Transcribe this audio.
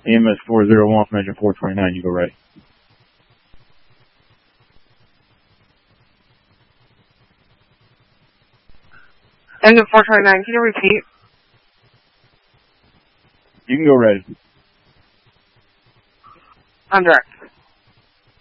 EMS 401 from engine 429, you go ready. Engine 429, can you repeat? You can go ready. I'm direct.